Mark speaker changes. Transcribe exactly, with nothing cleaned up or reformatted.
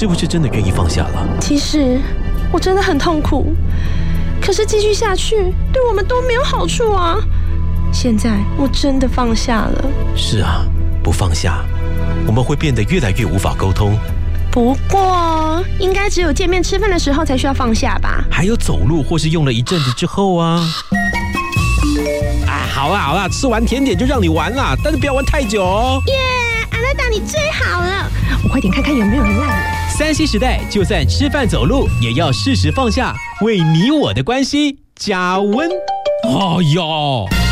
Speaker 1: 是不是真的愿意放下了？
Speaker 2: 其实我真的很痛苦，可是继续下去对我们都没有好处啊。现在我真的放下了。
Speaker 1: 是啊，不放下，我们会变得越来越无法沟通。
Speaker 2: 不过应该只有见面吃饭的时候才需要放下吧？
Speaker 1: 还有走路或是用了一阵子之后啊。啊，好啦好啦，吃完甜点就让你玩啦，但是不要玩太久哦。
Speaker 2: 耶，阿拉达你最好了，我快点看看有没有人赖我。
Speaker 1: 三 C 时代，就算吃饭走路也要适时放下，为你我的关系加温。哦哟。